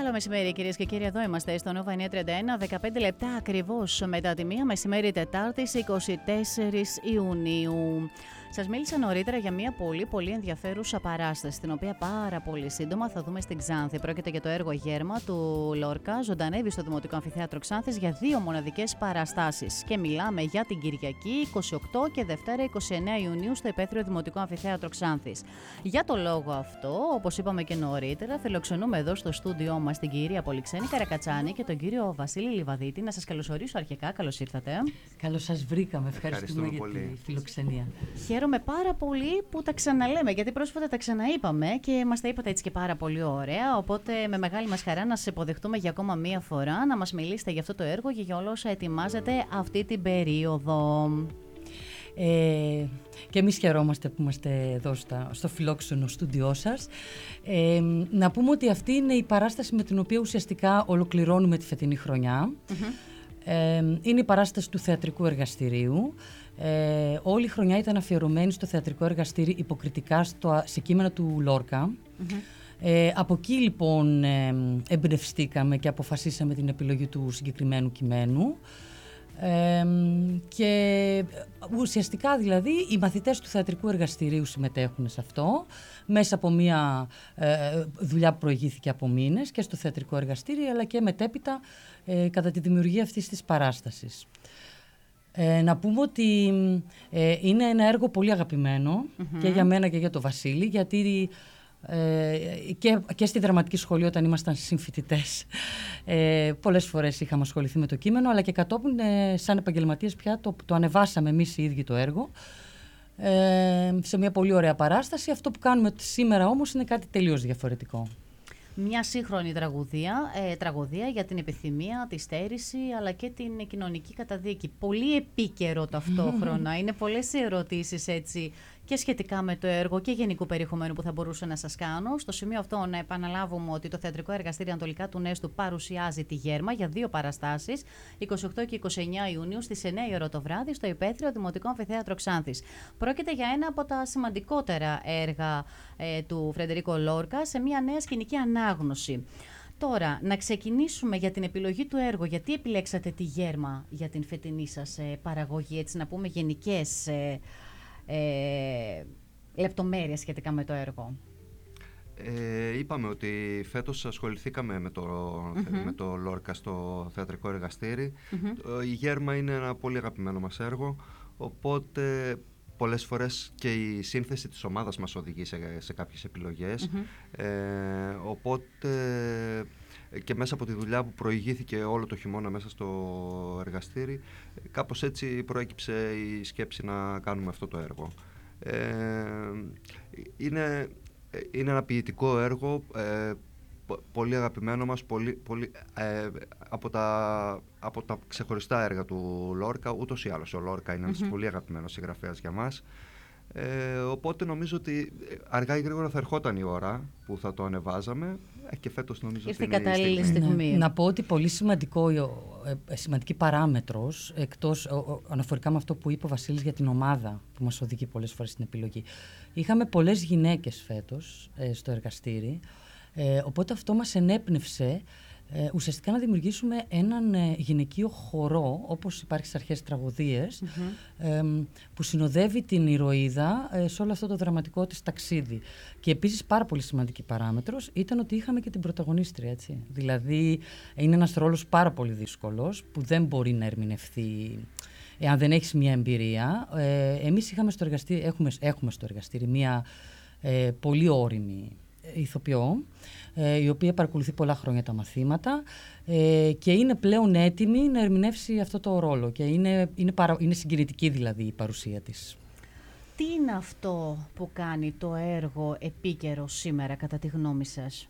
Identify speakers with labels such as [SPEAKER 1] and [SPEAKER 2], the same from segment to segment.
[SPEAKER 1] Καλό μεσημέρι, κυρίες και κύριοι. Εδώ είμαστε στο Nova 931, 15 λεπτά ακριβώς μετά τη 1 μεσημέρι Τετάρτης, 24 Ιουνίου. Σας μίλησα νωρίτερα για μια πολύ ενδιαφέρουσα παράσταση, την οποία πάρα πολύ σύντομα θα δούμε στην Ξάνθη. Πρόκειται για το έργο Γέρμα του Λόρκα, ζωντανεύει στο Δημοτικό Αμφιθέατρο Ξάνθης για 2 μοναδικές παραστάσεις. Και μιλάμε για την Κυριακή 28 και Δευτέρα 29 Ιουνίου στο υπαίθριο Δημοτικό Αμφιθέατρο Ξάνθης. Για το λόγο αυτό, όπως είπαμε και νωρίτερα, φιλοξενούμε εδώ στο στούντιό μας την κυρία Πολυξένη Καρακατσάνη και τον κύριο Βασίλη Λιβαδίτη. Να σας καλωσορίσω αρχικά. Καλώς ήρθατε.
[SPEAKER 2] Καλώς σας βρήκαμε. Ευχαριστούμε για τη φιλοξενία.
[SPEAKER 1] Χαίρομαι πάρα πολύ που τα ξαναλέμε, γιατί πρόσφατα τα ξαναείπαμε και μας τα είπατε έτσι και πάρα πολύ ωραία. Οπότε με μεγάλη μας χαρά να σας υποδεχτούμε για ακόμα μία φορά, να μας μιλήσετε για αυτό το έργο και για όλα όσα ετοιμάζετε αυτή την περίοδο.
[SPEAKER 2] Και εμείς χαιρόμαστε που είμαστε εδώ στο φιλόξενο στούντιό σας. Να πούμε ότι αυτή είναι η παράσταση με την οποία ουσιαστικά ολοκληρώνουμε τη φετινή χρονιά. Είναι η παράσταση του θεατρικού εργαστηρίου. Όλη η χρονιά ήταν αφιερωμένη στο θεατρικό εργαστήρι υποκριτικά σε κείμενα του Λόρκα. Από εκεί λοιπόν εμπνευστήκαμε και αποφασίσαμε την επιλογή του συγκεκριμένου κειμένου. Και ουσιαστικά δηλαδή οι μαθητές του θεατρικού εργαστηρίου συμμετέχουν σε αυτό μέσα από μια δουλειά που προηγήθηκε από μήνες και στο θεατρικό εργαστήριο, αλλά και μετέπειτα κατά τη δημιουργία αυτής της παράστασης. Να πούμε ότι είναι ένα έργο πολύ αγαπημένο και για μένα και για τον Βασίλη, γιατί και στη δραματική σχολή όταν ήμασταν συμφοιτητές πολλές φορές είχαμε ασχοληθεί με το κείμενο, αλλά και κατόπιν σαν επαγγελματίες πια το ανεβάσαμε εμείς οι ίδιοι το έργο σε μια πολύ ωραία παράσταση. Αυτό που κάνουμε σήμερα όμως είναι κάτι τελείως διαφορετικό.
[SPEAKER 1] Μια σύγχρονη τραγωδία για την επιθυμία, τη στέρηση αλλά και την κοινωνική καταδίκη. Πολύ επίκαιρο ταυτόχρονα. Είναι πολλές οι ερωτήσεις έτσι και σχετικά με το έργο και γενικού περιεχομένου που θα μπορούσα να σας κάνω. Στο σημείο αυτό να επαναλάβουμε ότι το Θεατρικό Εργαστήριο Ανατολικά του Νέστου παρουσιάζει τη Γέρμα για 2 παραστάσεις, 28 και 29 Ιουνίου στις 9 η ώρα το βράδυ στο υπαίθριο Δημοτικό Αμφιθέατρο Ξάνθης. Πρόκειται για ένα από τα σημαντικότερα έργα του Φρεντερίκο Λόρκα σε μια νέα σκηνική ανάγνωση. Τώρα, να ξεκινήσουμε για την επιλογή του έργου. Γιατί επιλέξατε τη Γέρμα για την φετινή σας παραγωγή, έτσι να πούμε γενικές λεπτομέρειες σχετικά με το έργο?
[SPEAKER 3] Είπαμε ότι φέτος ασχοληθήκαμε με το Λόρκα στο θεατρικό εργαστήρι. Η Γέρμα είναι ένα πολύ αγαπημένο μας έργο, οπότε πολλές φορές και η σύνθεση της ομάδας μας οδηγεί σε κάποιες επιλογές. Οπότε και μέσα από τη δουλειά που προηγήθηκε όλο το χειμώνα μέσα στο εργαστήρι, κάπως έτσι προέκυψε η σκέψη να κάνουμε αυτό το έργο. Είναι ένα ποιητικό έργο, πολύ αγαπημένο μας, από τα ξεχωριστά έργα του Λόρκα. Ούτως ή άλλως ο Λόρκα είναι ένας πολύ αγαπημένος συγγραφέας για μας. Οπότε νομίζω ότι αργά ή γρήγορα θα ερχόταν η ώρα που θα το ανεβάζαμε και φέτος νομίζω ότι είναι η κατάλληλη στιγμή.
[SPEAKER 2] Να πω ότι πολύ σημαντική παράμετρος, εκτός αναφορικά με αυτό που είπε ο Βασίλης για την ομάδα που μας οδηγεί πολλές φορές στην επιλογή. Είχαμε πολλές γυναίκες φέτος στο εργαστήρι, οπότε αυτό μας ενέπνευσε ουσιαστικά να δημιουργήσουμε έναν γυναικείο χορό, όπως υπάρχει στις αρχές τραγωδίες, που συνοδεύει την ηρωίδα σε όλο αυτό το δραματικό της ταξίδι. Και επίσης πάρα πολύ σημαντική παράμετρος ήταν ότι είχαμε και την πρωταγωνίστρια, έτσι. Δηλαδή είναι ένας ρόλος πάρα πολύ δύσκολος που δεν μπορεί να ερμηνευθεί εάν δεν έχεις μια εμπειρία. Εμείς έχουμε στο εργαστήρι μια πολύ όριμη ηθοποιό, η οποία παρακολουθεί πολλά χρόνια τα μαθήματα και είναι πλέον έτοιμη να ερμηνεύσει αυτό το ρόλο και είναι συγκινητική δηλαδή η παρουσία της.
[SPEAKER 1] Τι είναι αυτό που κάνει το έργο επίκαιρο σήμερα κατά τη γνώμη σας?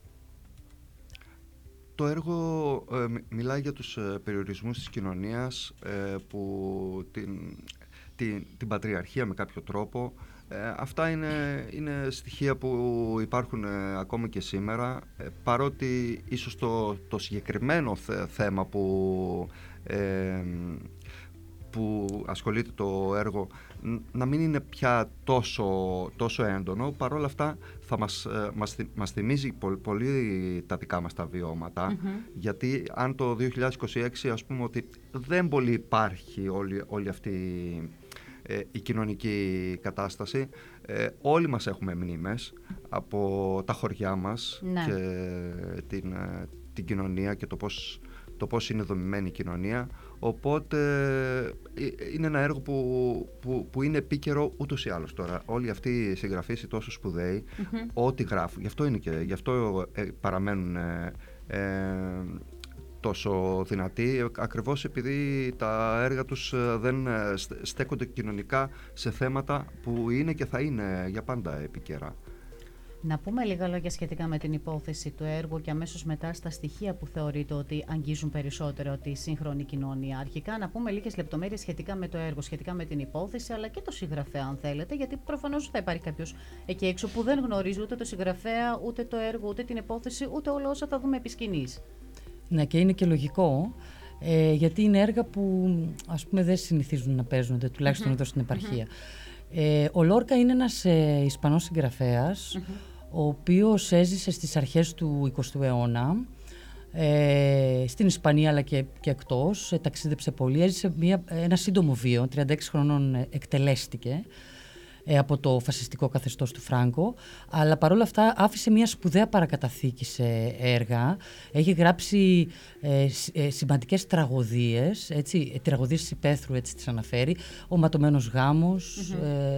[SPEAKER 3] Το έργο μιλάει για τους περιορισμούς της κοινωνίας που την πατριαρχία με κάποιο τρόπο. Αυτά είναι στοιχεία που υπάρχουν ακόμη και σήμερα, παρότι ίσως το συγκεκριμένο θέμα που ασχολείται το έργο να μην είναι πια τόσο έντονο. Παρ' όλα αυτά θα μας θυμίζει πολύ τα δικά μας τα βιώματα, γιατί αν το 2026 ας πούμε ότι δεν πολύ υπάρχει όλη αυτή η κοινωνική κατάσταση, όλοι μας έχουμε μνήμες από τα χωριά μας, ναι, και την κοινωνία και το πώς είναι δομημένη η κοινωνία. Οπότε είναι ένα έργο που είναι επίκαιρο ούτως ή άλλως τώρα. Όλοι αυτοί οι συγγραφείς, οι τόσο σπουδαίοι, ό,τι γράφουν, γι' αυτό παραμένουν τόσο δυνατοί, ακριβώς επειδή τα έργα τους δεν στέκονται κοινωνικά σε θέματα που είναι και θα είναι για πάντα επίκαιρα.
[SPEAKER 1] Να πούμε λίγα λόγια σχετικά με την υπόθεση του έργου και αμέσως μετά στα στοιχεία που θεωρείτε ότι αγγίζουν περισσότερο τη σύγχρονη κοινωνία. Αρχικά να πούμε λίγες λεπτομέρειες σχετικά με το έργο, σχετικά με την υπόθεση, αλλά και το συγγραφέα αν θέλετε, γιατί προφανώς θα υπάρχει κάποιος εκεί έξω που δεν γνωρίζει ούτε το συγγραφέα, ούτε το έργο, ούτε την υπόθεση, ούτε όλα όσα θα δούμε επί σκηνής. Ναι,
[SPEAKER 2] και είναι και λογικό, γιατί είναι έργα που ας πούμε δεν συνηθίζουν να παίζονται, τουλάχιστον εδώ στην επαρχία. Ο Λόρκα είναι ένας Ισπανός συγγραφέας, ο οποίος έζησε στις αρχές του 20ου αιώνα, στην Ισπανία αλλά και εκτός, ταξίδεψε πολύ, έζησε ένα σύντομο βίο, 36 χρονών εκτελέστηκε από το φασιστικό καθεστώς του Φράγκο, αλλά παρόλα αυτά άφησε μια σπουδαία παρακαταθήκη σε έργα. Έχει γράψει σημαντικές τραγωδίες, τραγωδίες της υπαίθρου, έτσι τις αναφέρει, «Ο ματωμένος γάμος»,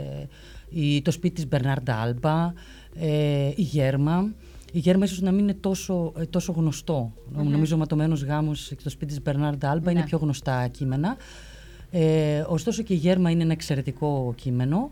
[SPEAKER 2] το σπίτι της Μπερνάρντα Άλμπα, η Γέρμα. Η Γέρμα ίσως να μην είναι τόσο γνωστό. Νομίζω ο ματωμένος γάμος και το σπίτι της Μπερνάρντα Άλμπα είναι πιο γνωστά κείμενα. Ωστόσο και η Γέρμα είναι ένα εξαιρετικό κείμενο.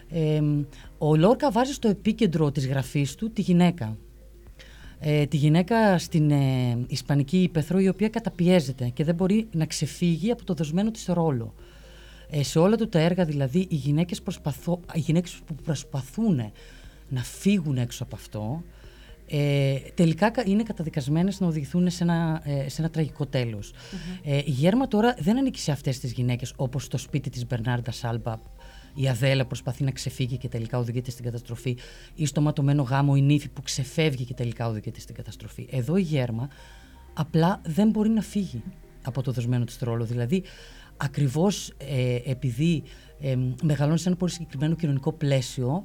[SPEAKER 2] Ο Λόρκα βάζει στο επίκεντρο της γραφής του τη γυναίκα. Τη γυναίκα στην Ισπανική Ύπαιθρο, η οποία καταπιέζεται και δεν μπορεί να ξεφύγει από το δοσμένο της ρόλο. Σε όλα του τα έργα δηλαδή οι γυναίκες που προσπαθούν να φύγουν έξω από αυτό, τελικά είναι καταδικασμένες να οδηγηθούν σε ένα τραγικό τέλος. Η Γέρμα τώρα δεν ανήκει σε αυτές τις γυναίκες, όπως στο σπίτι της Μπερνάρντα Άλμπα η Αδέλα προσπαθεί να ξεφύγει και τελικά οδηγείται στην καταστροφή, ή στο ματωμένο γάμο η Νύφη που ξεφεύγει και τελικά οδηγείται στην καταστροφή. Εδώ η Γέρμα απλά δεν μπορεί να φύγει από το δοσμένο της ρόλο. Δηλαδή, ακριβώς επειδή μεγαλώνει σε ένα πολύ συγκεκριμένο κοινωνικό πλαίσιο,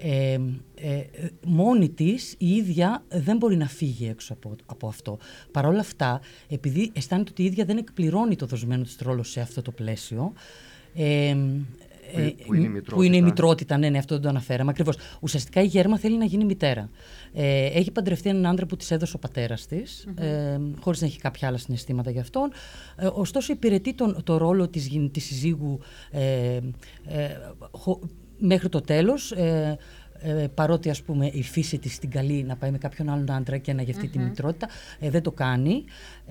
[SPEAKER 2] μόνη της η ίδια δεν μπορεί να φύγει έξω από αυτό. Παρ' όλα αυτά, επειδή αισθάνεται ότι η ίδια δεν εκπληρώνει το δοσμένο της ρόλο σε αυτό το πλαίσιο, που είναι η μητρότητα, ναι, αυτό δεν το αναφέραμε ακριβώς. Ουσιαστικά η Γέρμα θέλει να γίνει μητέρα. Έχει παντρευτεί έναν άντρα που της έδωσε ο πατέρας της, χωρίς να έχει κάποια άλλα συναισθήματα για αυτόν. Ωστόσο υπηρετεί το ρόλο της συζύγου μέχρι το τέλος, παρότι ας πούμε η φύση της την καλεί να πάει με κάποιον άλλον άντρα και να γευτεί τη μητρότητα, δεν το κάνει.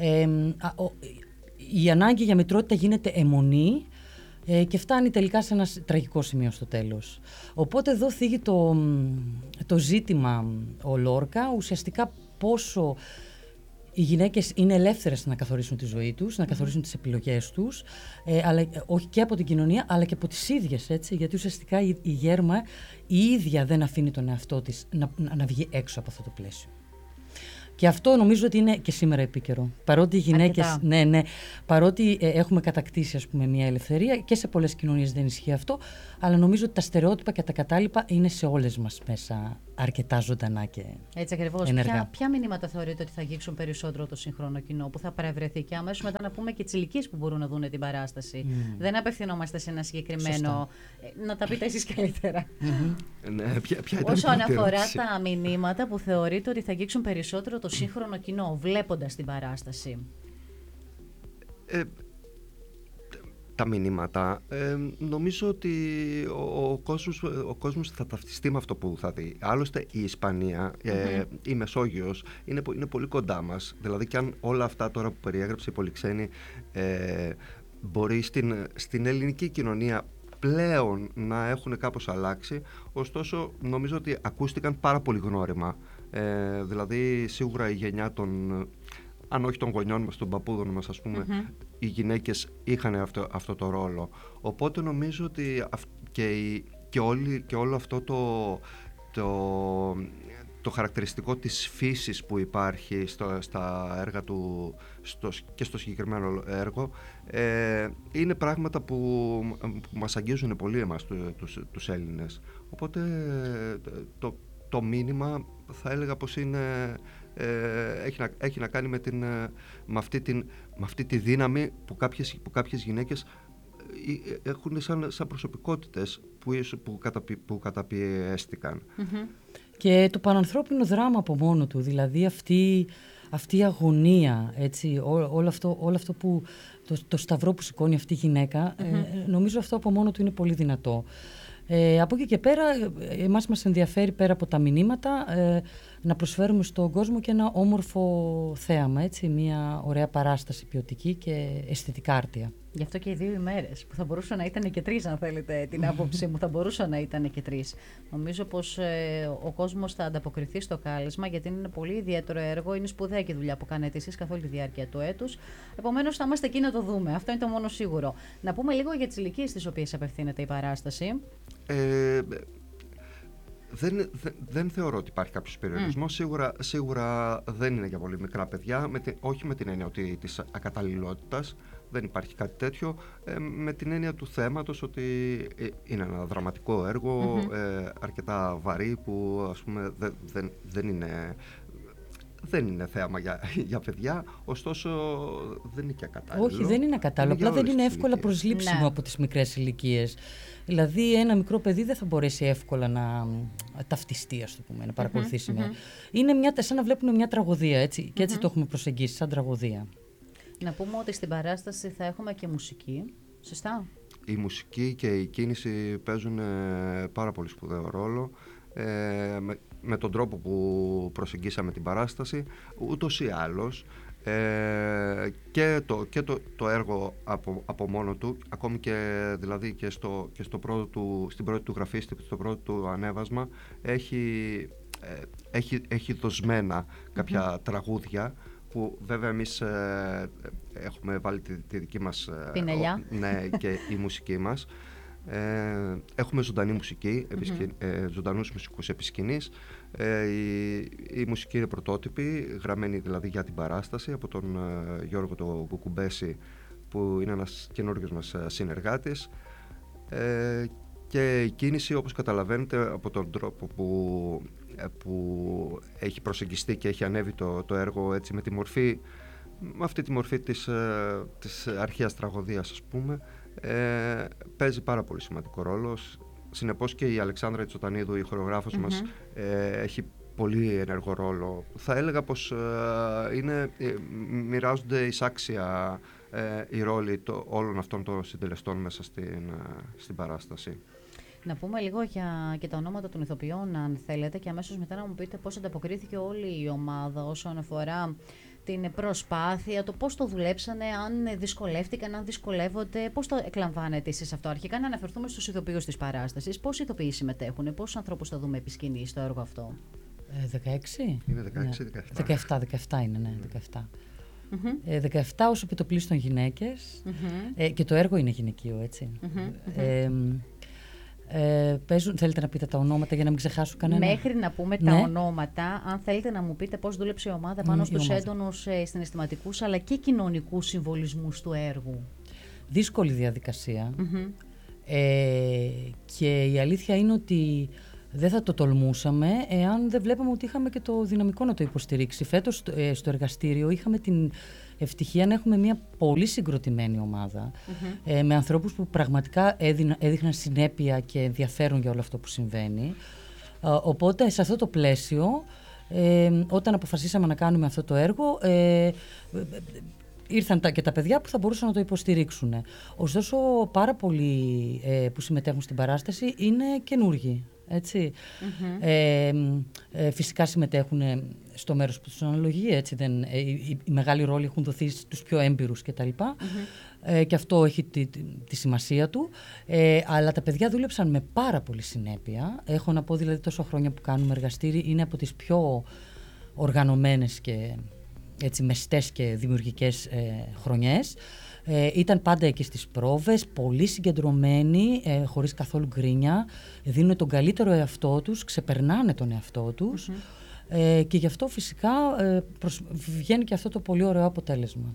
[SPEAKER 2] Η ανάγκη για μητρότητα γίνεται αιμονή και φτάνει τελικά σε ένα τραγικό σημείο στο τέλος. Οπότε εδώ θίγει το ζήτημα ο Λόρκα, ουσιαστικά πόσο οι γυναίκες είναι ελεύθερες να καθορίσουν τη ζωή τους, να καθορίσουν τις επιλογές τους, αλλά, όχι και από την κοινωνία, αλλά και από τις ίδιες, έτσι, γιατί ουσιαστικά η Γέρμα η ίδια δεν αφήνει τον εαυτό της να βγει έξω από αυτό το πλαίσιο. Και αυτό νομίζω ότι είναι και σήμερα επίκαιρο. Παρότι οι γυναίκες, παρότι έχουμε κατακτήσει ας πούμε, μια ελευθερία, και σε πολλές κοινωνίες δεν ισχύει αυτό, αλλά νομίζω ότι τα στερεότυπα και τα κατάλοιπα είναι σε όλες μας μέσα αρκετά ζωντανά και
[SPEAKER 1] έτσι ακριβώς.
[SPEAKER 2] ενεργά.
[SPEAKER 1] Ποια μηνύματα θεωρείτε ότι θα αγγίξουν περισσότερο το σύγχρονο κοινό, που θα παρευρεθεί, και αμέσως μετά να πούμε και τις ηλικίες που μπορούν να δουν την παράσταση? Δεν απευθυνόμαστε σε ένα συγκεκριμένο. Να τα πείτε εσείς καλύτερα. Όσον αφορά τα μηνύματα που θεωρείτε ότι θα αγγίξουν περισσότερο το σύγχρονο κοινό, βλέποντας την παράσταση.
[SPEAKER 3] Τα μηνύματα, νομίζω ότι ο κόσμος θα ταυτιστεί με αυτό που θα δει. Άλλωστε η Ισπανία, η Μεσόγειος, είναι πολύ κοντά μας. Δηλαδή και αν όλα αυτά τώρα που περιέγραψε η Πολυξένη μπορεί στην ελληνική κοινωνία πλέον να έχουν κάπως αλλάξει, ωστόσο νομίζω ότι ακούστηκαν πάρα πολύ γνώριμα. Δηλαδή σίγουρα η γενιά των αν όχι των γονιών μας, των παππούδων μας, ας πούμε, οι γυναίκες είχαν αυτό το ρόλο. Οπότε νομίζω ότι και όλο αυτό το χαρακτηριστικό της φύσης που υπάρχει στα έργα του και στο συγκεκριμένο έργο είναι πράγματα που μας αγγίζουν πολύ εμάς τους Έλληνες. Οπότε το μήνυμα θα έλεγα πως είναι, έχει να κάνει με αυτή τη δύναμη που κάποιες γυναίκες έχουν σαν προσωπικότητες που καταπιέστηκαν.
[SPEAKER 2] Και το πανανθρώπινο δράμα από μόνο του, δηλαδή αυτή η αγωνία, έτσι, όλο αυτό που το σταυρό που σηκώνει αυτή η γυναίκα, νομίζω αυτό από μόνο του είναι πολύ δυνατό. Από εκεί και πέρα, εμάς μας ενδιαφέρει πέρα από τα μηνύματα να προσφέρουμε στον κόσμο και ένα όμορφο θέαμα, έτσι, μια ωραία παράσταση ποιοτική και αισθητικά άρτια.
[SPEAKER 1] Γι' αυτό και οι 2 ημέρες, που θα μπορούσαν να ήταν και 3, αν θέλετε την άποψή μου, θα μπορούσαν να ήταν και 3. Νομίζω πως ο κόσμος θα ανταποκριθεί στο κάλεσμα, γιατί είναι ένα πολύ ιδιαίτερο έργο, είναι σπουδαία και η δουλειά που κάνετε εσείς καθ' όλη τη διάρκεια του έτους. Επομένως, θα είμαστε εκεί να το δούμε. Αυτό είναι το μόνο σίγουρο. Να πούμε λίγο για τις ηλικίες στις οποίες απευθύνεται η παράσταση.
[SPEAKER 3] Δεν θεωρώ ότι υπάρχει κάποιος περιορισμός. Σίγουρα δεν είναι για πολύ μικρά παιδιά, όχι με την έννοια ότι της ακαταλληλότητας, δεν υπάρχει κάτι τέτοιο, με την έννοια του θέματος ότι είναι ένα δραματικό έργο, αρκετά βαρύ, που ας πούμε δεν είναι θέαμα για παιδιά, ωστόσο δεν είναι και ακατάλληλο.
[SPEAKER 2] Όχι, δεν είναι ακατάλληλο, απλά δεν είναι εύκολα προσλήψιμο από τις μικρές ηλικίες. Δηλαδή ένα μικρό παιδί δεν θα μπορέσει εύκολα να ταυτιστεί, ας το πούμε, να παρακολουθήσει. Είναι σαν να βλέπουμε μια τραγωδία, έτσι, και έτσι το έχουμε προσεγγίσει, σαν τραγωδία.
[SPEAKER 1] Να πούμε ότι στην παράσταση θα έχουμε και μουσική, σωστά?
[SPEAKER 3] Η μουσική και η κίνηση παίζουν πάρα πολύ σπουδαίο ρόλο. Με τον τρόπο που προσεγγίσαμε την παράσταση, ούτως ή άλλως, και το έργο από μόνο του, ακόμη και δηλαδή και στην πρώτη του γραφή, στο πρώτο του ανέβασμα, έχει δοσμένα κάποια τραγούδια, που βέβαια εμείς έχουμε βάλει τη δική μας
[SPEAKER 1] πινελιά,
[SPEAKER 3] ναι, και η μουσική μας. Έχουμε ζωντανή μουσική, ζωντανούς μουσικούς επί σκηνής. Η μουσική είναι πρωτότυπη, γραμμένη δηλαδή για την παράσταση από τον Γιώργο το Κουκουμπέση, που είναι ένας καινούργιος μας συνεργάτης, και η κίνηση, όπως καταλαβαίνετε από τον τρόπο που έχει προσεγγιστεί και έχει ανέβει το έργο, έτσι, με αυτή τη μορφή της αρχαίας τραγωδίας, ας πούμε, παίζει πάρα πολύ σημαντικό ρόλο. Συνεπώς και η Αλεξάνδρα Τσοτανίδου, η χορογράφος μας, έχει πολύ ενεργό ρόλο. Θα έλεγα πως μοιράζονται εισάξια οι ρόλοι όλων αυτών των συντελεστών μέσα στην παράσταση.
[SPEAKER 1] Να πούμε λίγο και τα ονόματα των ηθοποιών, αν θέλετε, και αμέσως μετά να μου πείτε πώς ανταποκρίθηκε όλη η ομάδα όσον αφορά την προσπάθεια, το πώς το δουλέψανε, αν δυσκολεύτηκαν, αν δυσκολεύονται, πώς το εκλαμβάνετε εσείς αυτό. Αρχικά να αναφερθούμε στους ηθοποιούς της παράστασης. Πόσοι ηθοποιοί συμμετέχουν, πόσους ανθρώπους θα δούμε επί σκηνής στο έργο αυτό?
[SPEAKER 2] 16?
[SPEAKER 3] Είναι 16-17.
[SPEAKER 2] 17 είναι, ναι, 17. 17 ως επιτοπλίστων γυναίκες, και το έργο είναι γυναικείο, έτσι. Θέλετε να πείτε τα ονόματα για να μην ξεχάσω κανένα?
[SPEAKER 1] Μέχρι να πούμε τα ονόματα, αν θέλετε να μου πείτε πώς δούλεψε η ομάδα πάνω στους έντονους συναισθηματικούς αλλά και κοινωνικούς συμβολισμούς του έργου.
[SPEAKER 2] Δύσκολη διαδικασία, και η αλήθεια είναι ότι δεν θα το τολμούσαμε εάν δεν βλέπαμε ότι είχαμε και το δυναμικό να το υποστηρίξει. Φέτος στο εργαστήριο είχαμε την ευτυχία να έχουμε μια πολύ συγκροτημένη ομάδα, με ανθρώπους που πραγματικά έδειχναν συνέπεια και ενδιαφέρον για όλο αυτό που συμβαίνει. Οπότε σε αυτό το πλαίσιο, όταν αποφασίσαμε να κάνουμε αυτό το έργο, ήρθαν και τα παιδιά που θα μπορούσαν να το υποστηρίξουν. Ωστόσο, πάρα πολλοί που συμμετέχουν στην παράσταση είναι καινούργοι. Έτσι. Φυσικά συμμετέχουν στο μέρος που τους αναλογεί, έτσι, οι μεγάλοι ρόλοι έχουν δοθεί στους πιο έμπειρους κτλ. Και αυτό έχει τη σημασία του, αλλά τα παιδιά δούλεψαν με πάρα πολύ συνέπεια. Έχω να πω, δηλαδή, τόσο χρόνια που κάνουμε εργαστήρι, είναι από τις πιο οργανωμένες και έτσι, μεστές και δημιουργικές χρονιές. Ήταν πάντα εκεί στις πρόβες, πολύ συγκεντρωμένοι, χωρίς καθόλου γκρίνια, δίνουν τον καλύτερο εαυτό τους, ξεπερνάνε τον εαυτό τους και γι' αυτό φυσικά βγαίνει και αυτό το πολύ ωραίο αποτέλεσμα.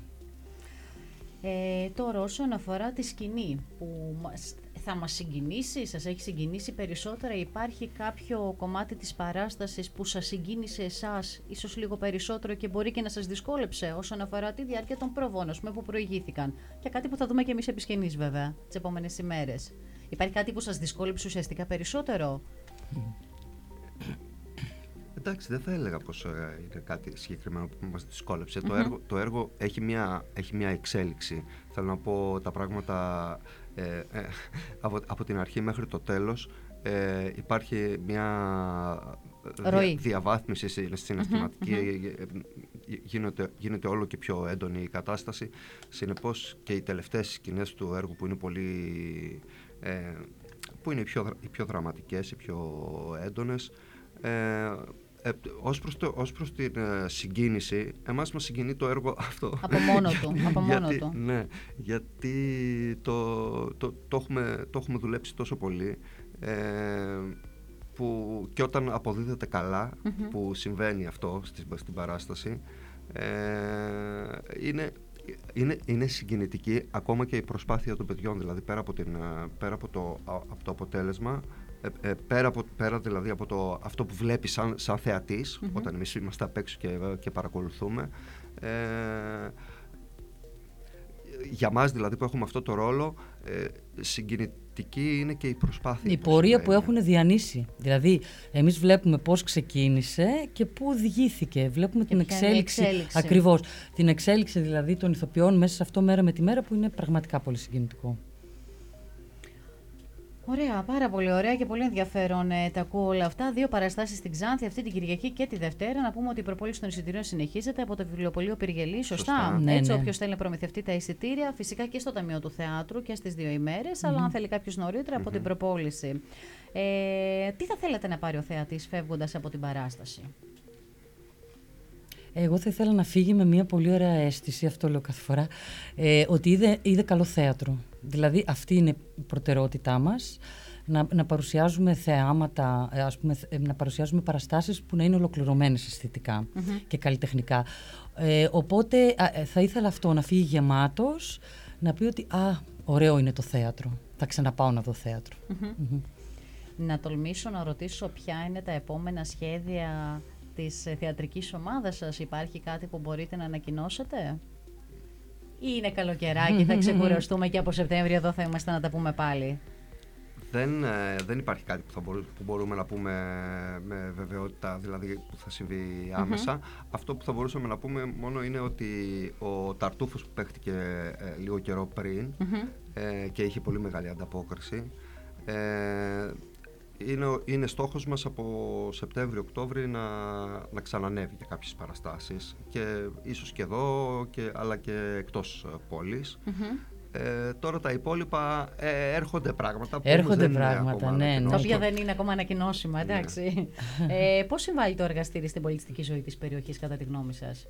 [SPEAKER 1] Τώρα όσον αφορά τη σκηνή που θα μας συγκινήσει, σας έχει συγκινήσει περισσότερα, υπάρχει κάποιο κομμάτι της παράστασης που σας συγκίνησε εσάς ίσως λίγο περισσότερο και μπορεί και να σας δυσκόλεψε όσον αφορά τη διάρκεια των προβών που προηγήθηκαν, και κάτι που θα δούμε και εμείς επί σκηνής βέβαια τις επόμενες ημέρες? Υπάρχει κάτι που σας δυσκόλεψε ουσιαστικά περισσότερο?
[SPEAKER 3] Εντάξει, δεν θα έλεγα πως είναι κάτι συγκεκριμένο που μας δυσκόλεψε. Το έργο έχει μια εξέλιξη. Θέλω να πω τα πράγματα από την αρχή μέχρι το τέλος. Υπάρχει μια διαβάθμιση στην συναισθηματική, γίνεται όλο και πιο έντονη η κατάσταση. Συνεπώς και οι τελευταίες σκηνές του έργου που είναι που είναι οι πιο δραματικές, οι πιο έντονες, ως προς την συγκίνηση, εμάς μας συγκινεί το έργο αυτό.
[SPEAKER 1] Από μόνο του.
[SPEAKER 3] Ναι, γιατί το έχουμε δουλέψει τόσο πολύ, που και όταν αποδίδεται καλά, που συμβαίνει αυτό στην παράσταση, είναι συγκινητική ακόμα και η προσπάθεια των παιδιών, δηλαδή πέρα από το αποτέλεσμα, πέρα δηλαδή από αυτό που βλέπεις σαν θεατής, όταν εμείς είμαστε απ' έξω και παρακολουθούμε, για μας δηλαδή που έχουμε αυτό το ρόλο, συγκινητική είναι και η προσπάθεια.
[SPEAKER 2] Η πορεία που έχουν διανύσει. Δηλαδή, εμείς βλέπουμε πώς ξεκίνησε και πού οδηγήθηκε. Βλέπουμε την εξέλιξη. Ακριβώς. Την εξέλιξη δηλαδή των ηθοποιών μέσα σε αυτό μέρα με τη μέρα, που είναι πραγματικά πολύ συγκινητικό.
[SPEAKER 1] Ωραία, πάρα πολύ ωραία και πολύ ενδιαφέρον τα ακούω όλα αυτά. 2 παραστάσεις στην Ξάνθη αυτή την Κυριακή και τη Δευτέρα. Να πούμε ότι η προπόληση των εισιτηρίων συνεχίζεται από το βιβλιοπωλείο Πυριγελή. Σωστά.
[SPEAKER 2] Ναι,
[SPEAKER 1] Έτσι,
[SPEAKER 2] ναι.
[SPEAKER 1] όποιος θέλει να προμηθευτεί τα εισιτήρια, φυσικά και στο Ταμείο του Θεάτρου και στις 2 ημέρες, αλλά αν θέλει κάποιος νωρίτερα από την προπόληση. Τι θα θέλατε να πάρει ο θεατής φεύγοντας από την παράσταση?
[SPEAKER 2] Εγώ θα ήθελα να φύγει με μια πολύ ωραία αίσθηση, αυτό λέω κάθε φορά, ότι είδε καλό θέατρο. Δηλαδή αυτή είναι η προτεραιότητά μας, να παρουσιάζουμε θεάματα, να παρουσιάζουμε παραστάσεις που να είναι ολοκληρωμένες αισθητικά και καλλιτεχνικά. Οπότε θα ήθελα αυτό, να φύγει γεμάτος, να πει ότι ωραίο είναι το θέατρο, θα ξαναπάω να δω θέατρο.
[SPEAKER 1] Να τολμήσω να ρωτήσω ποια είναι τα επόμενα σχέδια της θεατρικής ομάδας σας? Υπάρχει κάτι που μπορείτε να ανακοινώσετε? Ή είναι καλοκαιράκι, θα ξεκουραστούμε και από Σεπτέμβριο εδώ θα είμαστε να τα πούμε πάλι?
[SPEAKER 3] Δεν υπάρχει κάτι που μπορούμε να πούμε με βεβαιότητα, δηλαδή που θα συμβεί άμεσα. Αυτό που θα μπορούσαμε να πούμε μόνο είναι ότι ο Ταρτούφος που παίχτηκε λίγο καιρό πριν και είχε πολύ μεγάλη ανταπόκριση, είναι στόχος μας από Σεπτέμβριο-Οκτώβριο να ξανανεύει για κάποιες παραστάσεις, και ίσως και εδώ αλλά και εκτός πόλης. Τώρα τα υπόλοιπα έρχονται πράγματα που
[SPEAKER 2] ναι.
[SPEAKER 1] Τα οποία δεν είναι ακόμα ανακοινώσιμα, εντάξει. Πώς συμβάλλει το εργαστήρι στην πολιτιστική ζωή της περιοχής κατά τη γνώμη σας?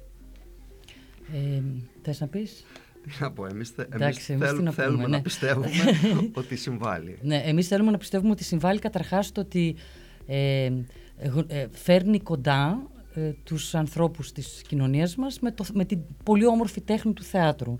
[SPEAKER 2] Θες να πεις?
[SPEAKER 3] Τι να πω, εμείς θέλουμε
[SPEAKER 2] ναι.
[SPEAKER 3] να πιστεύουμε ότι συμβάλλει.
[SPEAKER 2] Ναι, εμείς θέλουμε να πιστεύουμε ότι συμβάλλει καταρχάς το ότι φέρνει κοντά τους ανθρώπους της κοινωνίας μας με την πολύ όμορφη τέχνη του θεάτρου.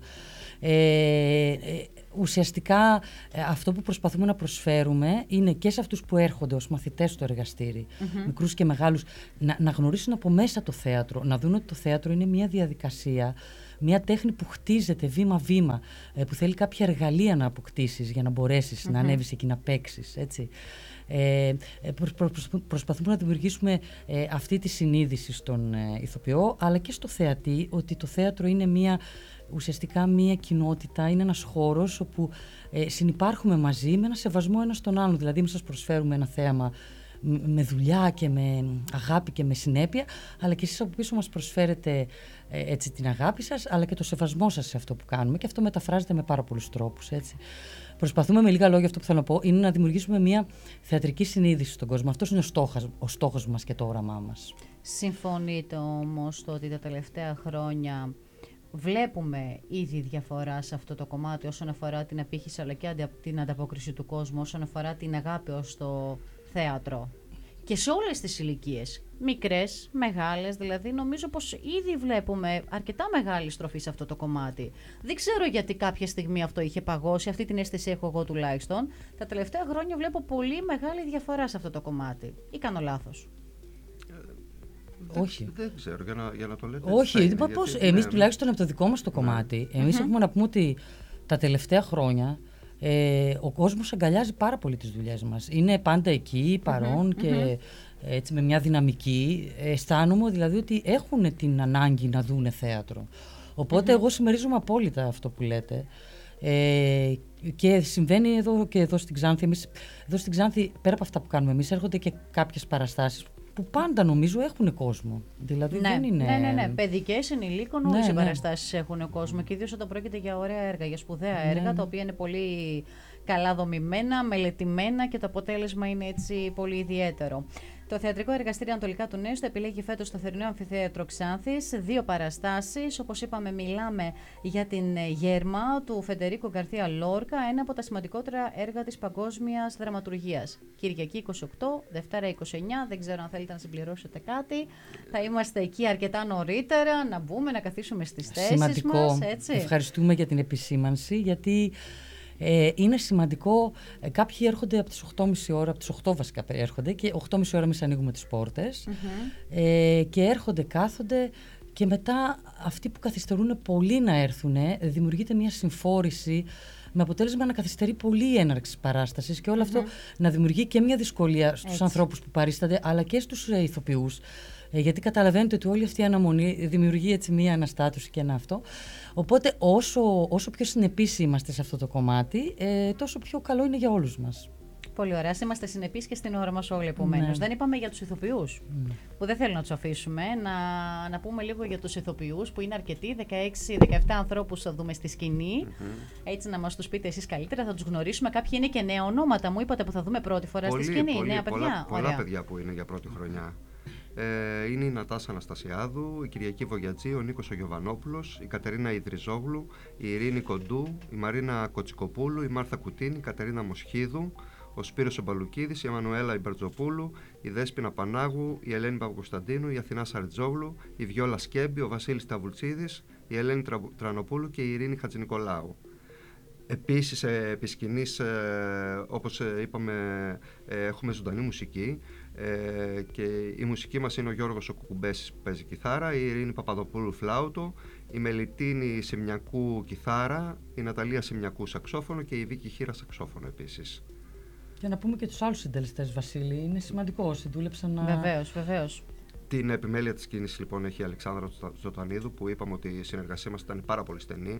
[SPEAKER 2] Ουσιαστικά αυτό που προσπαθούμε να προσφέρουμε είναι και σε αυτούς που έρχονται ως μαθητές στο εργαστήρι, μικρούς και μεγάλους, να γνωρίσουν από μέσα το θέατρο, να δουν ότι το θέατρο είναι μια διαδικασία, μια τέχνη που χτίζεται βήμα-βήμα, που θέλει κάποια εργαλεία να αποκτήσεις για να μπορέσεις να ανέβεις εκεί, να παίξεις, έτσι. Προσπαθούμε να δημιουργήσουμε αυτή τη συνείδηση στον ηθοποιό, αλλά και στο θεατή, ότι το θέατρο είναι ουσιαστικά μια κοινότητα, είναι ένας χώρος όπου συνυπάρχουμε μαζί με ένα σεβασμό ένας στον άλλον. Δηλαδή, εμείς σας προσφέρουμε ένα θέαμα με δουλειά και με αγάπη και με συνέπεια, αλλά και εσείς από πίσω μας προσφέρετε έτσι την αγάπη σας, αλλά και το σεβασμό σας σε αυτό που κάνουμε, και αυτό μεταφράζεται με πάρα πολλούς τρόπους, έτσι. Προσπαθούμε, με λίγα λόγια, αυτό που θέλω να πω είναι να δημιουργήσουμε μια θεατρική συνείδηση στον κόσμο. Αυτός είναι ο στόχος μας και το όραμά μας.
[SPEAKER 1] Συμφωνείτε όμως το ότι τα τελευταία χρόνια βλέπουμε ήδη διαφορά σε αυτό το κομμάτι όσον αφορά την απήχηση αλλά και την ανταπόκριση του κόσμου, όσον αφορά την αγάπη ως το θέατρο? Και σε όλες τις ηλικίες, μικρές, μεγάλες, δηλαδή νομίζω πως ήδη βλέπουμε αρκετά μεγάλη στροφή σε αυτό το κομμάτι. Δεν ξέρω γιατί κάποια στιγμή αυτό είχε παγώσει, αυτή την αίσθηση έχω εγώ τουλάχιστον. Τα τελευταία χρόνια βλέπω πολύ μεγάλη διαφορά σε αυτό το κομμάτι. Ή κάνω λάθος?
[SPEAKER 2] Όχι.
[SPEAKER 3] Δεν ξέρω, για να το λέτε.
[SPEAKER 2] Όχι, εμείς τουλάχιστον από το δικό μας το κομμάτι, εμείς έχουμε να πούμε ότι τα τελευταία χρόνια ο κόσμος αγκαλιάζει πάρα πολύ τις δουλειές μας. Είναι πάντα εκεί, παρόν και έτσι με μια δυναμική. Αισθάνομαι δηλαδή ότι έχουν την ανάγκη να δούνε θέατρο. Οπότε εγώ συμμερίζομαι απόλυτα αυτό που λέτε. Και συμβαίνει εδώ στην Ξάνθη. Εδώ στην Ξάνθη, πέρα από αυτά που κάνουμε εμείς, έρχονται και κάποιες παραστάσεις που πάντα νομίζω έχουν κόσμο. Δηλαδή δεν είναι.
[SPEAKER 1] Ναι. Παιδικές, ενηλίκων, όλες οι παραστάσεις έχουν κόσμο. Και ιδίως όταν πρόκειται για ωραία έργα, για σπουδαία έργα, τα οποία είναι πολύ καλά δομημένα, μελετημένα και το αποτέλεσμα είναι έτσι πολύ ιδιαίτερο. Το Θεατρικό Εργαστήριο Ανατολικά του Νέου επιλέγει φέτος το θερινό αμφιθέατρο Ξάνθης, 2 παραστάσεις. Όπως είπαμε, μιλάμε για την Γέρμα του Φεντερίκο Γκαρθία Λόρκα, ένα από τα σημαντικότερα έργα της παγκόσμιας δραματουργίας. Κυριακή 28, Δευτέρα 29, δεν ξέρω αν θέλετε να συμπληρώσετε κάτι. Θα είμαστε εκεί αρκετά νωρίτερα, να μπούμε, να καθίσουμε στις θέσεις μας.
[SPEAKER 2] Σημαντικό. Ευχαριστούμε για την επισήμανση, γιατί είναι σημαντικό. Κάποιοι έρχονται από τις 8.30 ώρα, από τις 8 βασικά έρχονται και 8.30 ώρα εμείς ανοίγουμε τις πόρτες και έρχονται, κάθονται και μετά αυτοί που καθυστερούν πολύ να έρθουν, δημιουργείται μια συμφόρηση με αποτέλεσμα να καθυστερεί πολύ η έναρξη παράστασης και όλο αυτό να δημιουργεί και μια δυσκολία στους ανθρώπους που παρίστανται αλλά και στους ηθοποιούς. Γιατί καταλαβαίνετε ότι όλη αυτή η αναμονή δημιουργεί έτσι μία αναστάτωση και ένα αυτό. Οπότε όσο πιο συνεπείς είμαστε σε αυτό το κομμάτι, τόσο πιο καλό είναι για όλους μας.
[SPEAKER 1] Πολύ ωραία. Είμαστε συνεπείς και στην ώρα μας όλοι, επομένως. Ναι. Δεν είπαμε για τους ηθοποιούς, που δεν θέλω να τους αφήσουμε. Να πούμε λίγο για τους ηθοποιούς, που είναι αρκετοί, 16-17 ανθρώπους θα δούμε στη σκηνή. Έτσι να μας τους πείτε εσείς καλύτερα, θα τους γνωρίσουμε. Κάποιοι είναι και νέα ονόματα, μου είπατε, που θα δούμε πρώτη φορά στη σκηνή. Νέα παιδιά.
[SPEAKER 3] Πολλά παιδιά που είναι για πρώτη χρονιά. Είναι η Νατάσα Αναστασιάδου, η Κυριακή Βογιατζή, ο Νίκος ο Γιωβανόπουλος, η Κατερίνα Ιδριζόγλου, η Ειρήνη Κοντού, η Μαρίνα Κοτσικοπούλου, η Μάρθα Κουτίνη, η Κατερίνα Μοσχίδου, ο Σπύρος Εμπαλουκίδης, η Εμμανουέλα Ιμπερτζοπούλου, η Δέσποινα Πανάγου, η Ελένη Παπακοσταντίνου, η Αθηνά Σαριτζόγλου, η Βιόλα Σκέμπη, ο Βασίλης Ταβουλτσίδης, η Ελένη Τρανοπούλου και η Ειρήνη Χατζηνικολάου. Επίσης, επί σκηνής, όπως είπαμε, έχουμε ζωντανή μουσική και η μουσική μας είναι ο Γιώργος ο Κουκουμπέσης που παίζει κιθάρα, η Ειρήνη Παπαδοπούλου φλάουτο, η Μελιτίνη Σιμιακού κιθάρα, η Ναταλία Σιμιακού σαξόφωνο και η Βίκη Χήρα σαξόφωνο επίσης.
[SPEAKER 2] Και να πούμε και τους άλλους συντελεστές, Βασίλη, είναι σημαντικό όσοι δούλεψαν να...
[SPEAKER 1] Βεβαίως.
[SPEAKER 3] Την επιμέλεια της κίνησης λοιπόν έχει η Αλεξάνδρα Ζωτανίδου, που είπαμε ότι η συνεργασία μας ήταν πάρα πολύ στενή.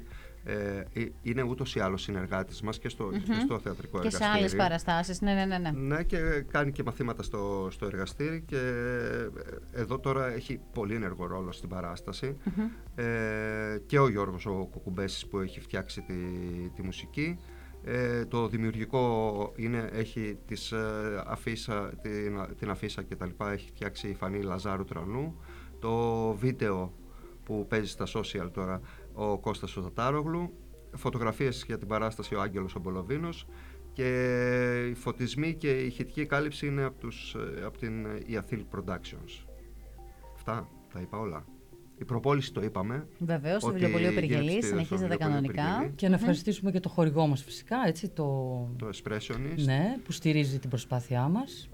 [SPEAKER 3] Είναι ούτως ή άλλως συνεργάτης μας και στο θεατρικό εργαστήρι.
[SPEAKER 1] Και σε άλλες παραστάσεις, ναι.
[SPEAKER 3] Ναι, και κάνει και μαθήματα στο εργαστήρι και εδώ τώρα έχει πολύ ενεργό ρόλο στην παράσταση. Και ο Γιώργος ο Κουκουμπέσης που έχει φτιάξει τη μουσική. Το δημιουργικό έχει την αφίσα και τα λοιπά, έχει φτιάξει η Φανή Λαζάρου Τρανού. Το βίντεο που παίζει στα social τώρα ο Κώστας ο Τατάρογλου. Φωτογραφίες για την παράσταση ο Άγγελος ο Μπολοβίνος. Και οι φωτισμοί και η ηχητική κάλυψη είναι από την Ιαθήλ Productions. Αυτά τα είπα όλα. Η προπόληση το είπαμε.
[SPEAKER 1] Βεβαίως, στο Βιβλιοπωλείο Πυριγελής, συνεχίζεται κανονικά.
[SPEAKER 2] Και να ευχαριστήσουμε και το χορηγό μας φυσικά, έτσι, το
[SPEAKER 3] Expressionist.
[SPEAKER 2] Ναι, που στηρίζει την προσπάθειά μας.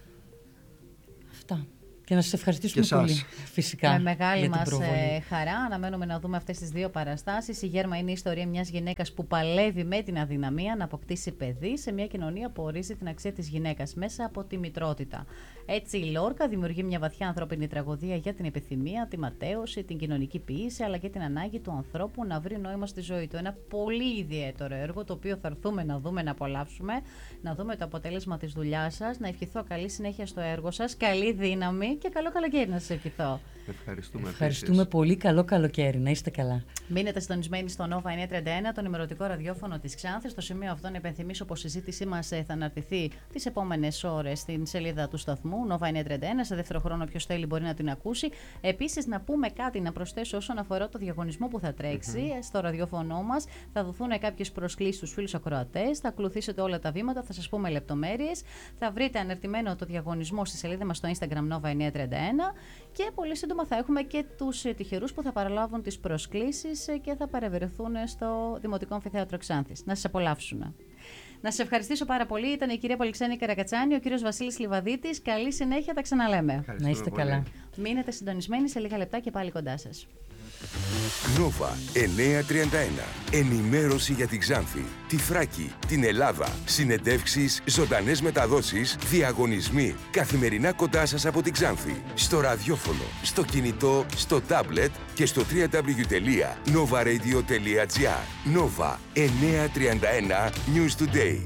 [SPEAKER 2] Αυτά. Και να σας ευχαριστήσουμε πολύ, φυσικά.
[SPEAKER 1] Με μεγάλη μας χαρά αναμένουμε να δούμε αυτές τις 2 παραστάσεις. Η Γέρμα είναι η ιστορία μιας γυναίκας που παλεύει με την αδυναμία να αποκτήσει παιδί σε μια κοινωνία που ορίζει την αξία της γυναίκας μέσα από τη μητρότητα. Έτσι, η Λόρκα δημιουργεί μια βαθιά ανθρώπινη τραγωδία για την επιθυμία, τη ματέωση, την κοινωνική ποιήση, αλλά και την ανάγκη του ανθρώπου να βρει νόημα στη ζωή του. Ένα πολύ ιδιαίτερο έργο, το οποίο θα έρθουμε να δούμε, να απολαύσουμε, να δούμε το αποτέλεσμα της δουλειάς σας. Να ευχηθώ καλή συνέχεια στο έργο σας, καλή δύναμη και καλό καλοκαίρι να σας ευχηθώ.
[SPEAKER 3] Ευχαριστούμε
[SPEAKER 2] πολύ. Καλό καλοκαίρι. Να είστε καλά.
[SPEAKER 1] Μείνετε συντονισμένοι στο Nova 931, το ενημερωτικό ραδιόφωνο της Ξάνθης. Στο σημείο αυτό να υπενθυμίσω πως η συζήτησή μας θα αναρτηθεί τις επόμενες ώρες στην σελίδα του σταθμού Nova 931. Σε δεύτερο χρόνο, όποιος θέλει μπορεί να την ακούσει. Επίσης, να πούμε κάτι, να προσθέσω όσον αφορά το διαγωνισμό που θα τρέξει στο ραδιόφωνο μας. Θα δοθούν κάποιες προσκλήσεις στους φίλους ακροατές. Θα ακολουθήσετε όλα τα βήματα, θα σας πούμε λεπτομέρειες. Θα βρείτε αναρτημένο το διαγωνισμό στη σελίδα μας στο Instagram Nova 931. Και πολύ σύντομα θα έχουμε και τους τυχερούς που θα παραλάβουν τις προσκλήσεις και θα παρευρεθούν στο Δημοτικό Αμφιθέατρο Ξάνθης. Να σας απολαύσουν. Να σας ευχαριστήσω πάρα πολύ. Ήταν η κυρία Πολυξένη Καρακατσάνη, ο κύριος Βασίλης Λιβαδίτης. Καλή συνέχεια, τα ξαναλέμε.
[SPEAKER 2] Να είστε καλά.
[SPEAKER 1] Μείνετε συντονισμένοι, σε λίγα λεπτά και πάλι κοντά σας.
[SPEAKER 4] Nova 931. Ενημέρωση για την Ξάνθη, τη Θράκη, την Ελλάδα. Συνεντεύξεις, ζωντανές μεταδόσεις, διαγωνισμοί. Καθημερινά κοντά σας από την Ξάνθη. Στο ραδιόφωνο, στο κινητό, στο τάμπλετ και στο www.novaradio.gr. Nova 931 News Today.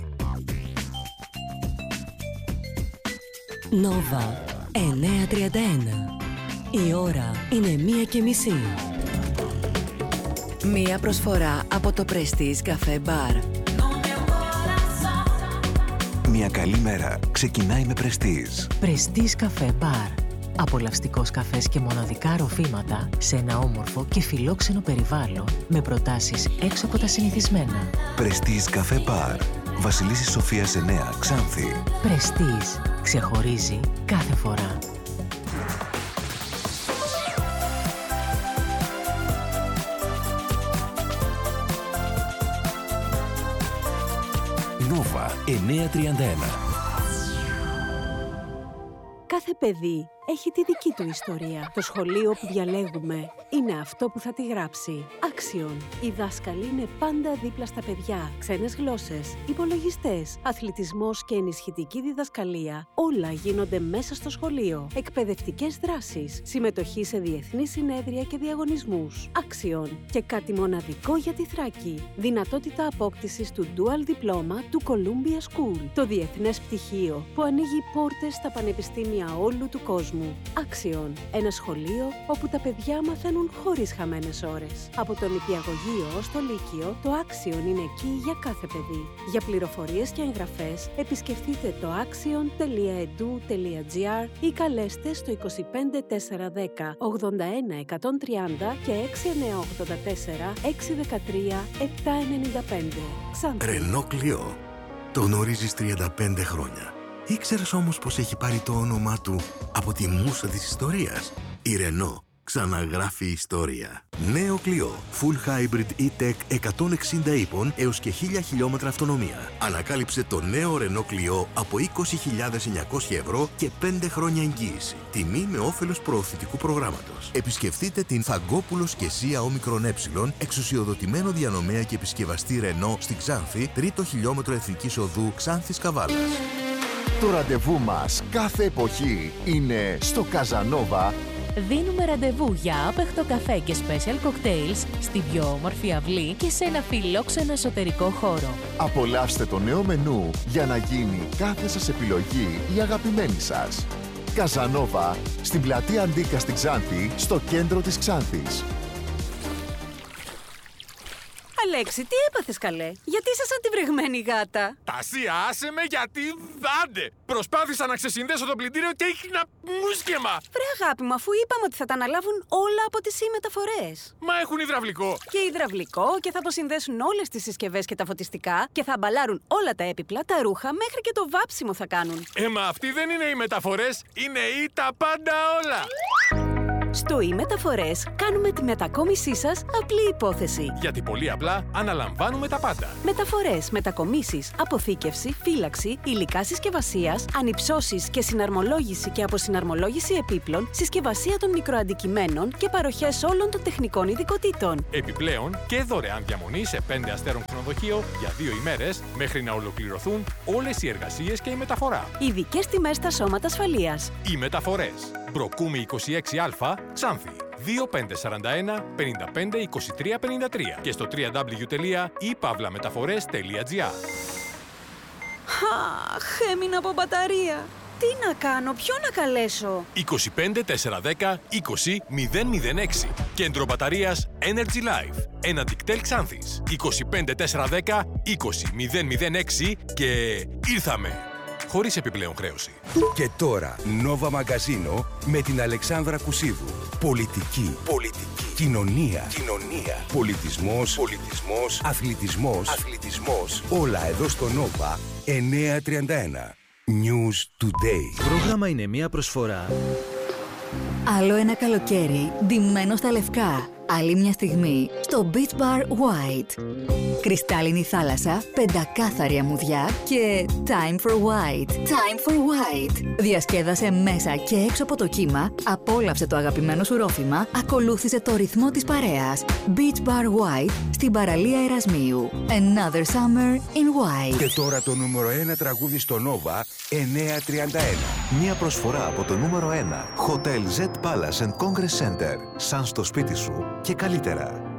[SPEAKER 5] Nova 931. Η ώρα είναι 1:30. Μία προσφορά από το Prestige Café Bar.
[SPEAKER 4] Μια καλή μέρα ξεκινάει με Prestige.
[SPEAKER 5] Prestige Café Bar. Απολαυστικός καφές και μοναδικά ροφήματα σε ένα όμορφο και φιλόξενο περιβάλλον με προτάσεις έξω από τα συνηθισμένα.
[SPEAKER 4] Prestige Café Bar. Βασιλίσσης Σοφίας 9, Ξάνθη.
[SPEAKER 5] Prestige. Ξεχωρίζει κάθε φορά.
[SPEAKER 4] Nova 931.
[SPEAKER 6] Κάθε παιδί έχει τη δική του ιστορία. Το σχολείο που διαλέγουμε είναι αυτό που θα τη γράψει. Άξιον. Οι δάσκαλοι είναι πάντα δίπλα στα παιδιά. Ξένες γλώσσες, υπολογιστές, αθλητισμός και ενισχυτική διδασκαλία. Όλα γίνονται μέσα στο σχολείο. Εκπαιδευτικές δράσεις, συμμετοχή σε διεθνείς συνέδρια και διαγωνισμούς. Άξιον. Και κάτι μοναδικό για τη Θράκη. Δυνατότητα απόκτησης του Dual Diploma του Columbia School. Το διεθνές πτυχίο που ανοίγει πόρτες στα πανεπιστήμια όλου του κόσμου. Άξιον. Ένα σχολείο όπου τα παιδιά μαθαίνουν χωρίς χαμένες ώρες. Από το νηπιαγωγείο ως το λύκειο, το Άξιον είναι εκεί για κάθε παιδί. Για πληροφορίες και εγγραφές, επισκεφτείτε το axion.edu.gr ή καλέστε στο 25 410 81 130 και 6984 613 795. Ξάνθη.
[SPEAKER 7] Renault Clio. Το γνωρίζεις 35 χρόνια. Ήξερες όμως πως έχει πάρει το όνομά του από τη μούσα της ιστορίας? Η Renault ξαναγράφει ιστορία. Νέο Clio. Full Hybrid E-Tech 160 ύπων έως και 1000 χιλιόμετρα αυτονομία. Ανακάλυψε το νέο Renault Clio από 20.900 ευρώ και 5 χρόνια εγγύηση. Τιμή με όφελος προωθητικού προγράμματος. Επισκεφτείτε την Φαγκόπουλος και Σία Όμικρον Ε, εξουσιοδοτημένο διανομέα και επισκευαστή Renault στη Ξάνθη, 3ο χιλιόμετρο Εθνικής Οδού Ξάνθης Καβάλας.
[SPEAKER 8] Το ραντεβού μας κάθε εποχή είναι στο Καζανόβα.
[SPEAKER 5] Δίνουμε ραντεβού για άπεχτο καφέ και special cocktails στην πιο όμορφη αυλή και σε ένα φιλόξενο εσωτερικό χώρο.
[SPEAKER 8] Απολαύστε το νέο μενού για να γίνει κάθε σας επιλογή η αγαπημένη σας. Καζανόβα, στην πλατεία Αντίκα στην Ξάνθη, στο κέντρο της Ξάνθης.
[SPEAKER 6] Αλέξη, τι έπαθες καλέ? Γιατί είσαι σαν τη βρεγμένη γάτα?
[SPEAKER 9] Τασία, άσε με γιατί δάντε! Προσπάθησα να ξεσυνδέσω το πλυντήριο και έχει ένα μουσκεμα!
[SPEAKER 6] Βρε αγάπη μου, αφού είπαμε ότι θα τα αναλάβουν όλα από τις μεταφορές.
[SPEAKER 9] Μα έχουν υδραυλικό!
[SPEAKER 6] Και υδραυλικό και θα αποσυνδέσουν όλες τις συσκευές και τα φωτιστικά και θα αμπαλάρουν όλα τα έπιπλα, τα ρούχα, μέχρι και το βάψιμο θα κάνουν.
[SPEAKER 9] Μα αυτοί δεν είναι οι μεταφορές, είναι ή τα πάντα όλα!
[SPEAKER 6] Στο e-Μεταφορές κάνουμε τη μετακόμισή σας απλή υπόθεση.
[SPEAKER 9] Γιατί πολύ απλά αναλαμβάνουμε τα πάντα.
[SPEAKER 6] Μεταφορές, μετακομίσεις, αποθήκευση, φύλαξη, υλικά συσκευασίας, ανυψώσεις και συναρμολόγηση και αποσυναρμολόγηση επίπλων, συσκευασία των μικροαντικειμένων και παροχές όλων των τεχνικών ειδικοτήτων.
[SPEAKER 9] Επιπλέον και δωρεάν διαμονή σε 5 αστέρων ξενοδοχείο για 2 ημέρες μέχρι να ολοκληρωθούν όλες οι εργασίες και η μεταφορά.
[SPEAKER 6] Ειδικές τιμές στα σώματα ασφαλείας.
[SPEAKER 9] Οι μεταφορές. Μπροκούμη 26Α, Ξάνθη. 2541 55 23 53 και στο www.ipavlametaphores.gr.
[SPEAKER 6] Αχ, έμεινα από μπαταρία.
[SPEAKER 10] Τι να κάνω, ποιον να καλέσω?
[SPEAKER 9] 25 410 20 006. Κέντρο μπαταρίας Energy Life. Ένα Dictel Xanthis. 25 410 20 006 και ήρθαμε. Χωρίς επιπλέον χρέωση.
[SPEAKER 4] Και τώρα, Nova Μαγκαζίνο με την Αλεξάνδρα Κουσίδου. Πολιτική. Κοινωνία. Πολιτισμός. Αθλητισμός. Όλα εδώ στο Nova 931. News Today.
[SPEAKER 11] Πρόγραμμα είναι μια προσφορά.
[SPEAKER 12] Άλλο ένα καλοκαίρι ντυμένο στα λευκά. Άλλη μια στιγμή στο Beach Bar White. Κρυστάλλινη θάλασσα, πεντακάθαρη αμμουδιά και Time for White. Time for White. Διασκέδασε μέσα και έξω από το κύμα, απόλαυσε το αγαπημένο σου ρόφημα, ακολούθησε το ρυθμό της παρέας. Beach Bar White στην παραλία Ερασμίου. Another summer in white.
[SPEAKER 4] Και τώρα το νούμερο 1 τραγούδι στο Nova 931.
[SPEAKER 8] Μια προσφορά από το νούμερο 1. Hotel Z Palace and Congress Center. Σαν στο σπίτι σου και καλύτερα.